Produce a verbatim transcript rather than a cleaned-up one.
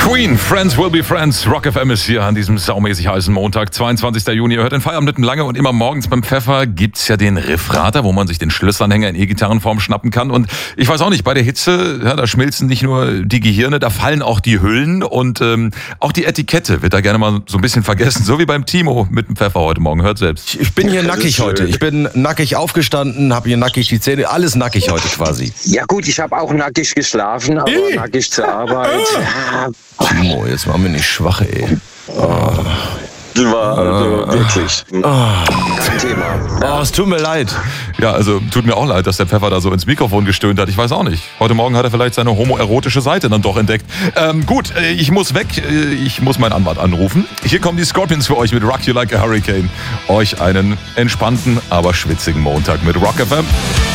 Queen, Friends will be friends. Rock F M ist hier an diesem saumäßig heißen Montag, zweiundzwanzigster Juni. Ihr hört den Feierabend mitten lange und immer morgens beim Pfeffer gibt's ja den Riffrater, wo man sich den Schlüsselanhänger in E-Gitarrenform schnappen kann. Und ich weiß auch nicht, bei der Hitze, ja, da schmilzen nicht nur die Gehirne, da fallen auch die Hüllen und ähm, auch die Etikette wird da gerne mal so ein bisschen vergessen. So wie beim Timo mit dem Pfeffer heute Morgen. Hört selbst. Ich bin hier nackig heute. Ich bin nackig aufgestanden, habe hier nackig die Zähne, alles nackig heute quasi. Ja gut, ich habe auch nackig geschlafen, aber Ih. nackig zur Arbeit. Ja, Timo, jetzt machen wir nicht schwach, ey. Oh. das war also wirklich kein Thema. Oh, es tut mir leid. Ja, also tut mir auch leid, dass der Pfeffer da so ins Mikrofon gestöhnt hat. Ich weiß auch nicht. Heute Morgen hat er vielleicht seine homoerotische Seite dann doch entdeckt. Ähm, gut, äh, ich muss weg. Äh, ich muss meinen Anwalt anrufen. Hier kommen die Scorpions für euch mit Rock You Like a Hurricane. Euch einen entspannten, aber schwitzigen Montag mit Rock F M.